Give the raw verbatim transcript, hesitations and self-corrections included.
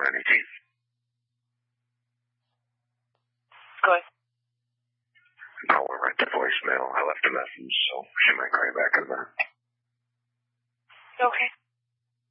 anything. Go ahead. No, we're right to voicemail. I left a message, so she might call you back in a minute. Okay.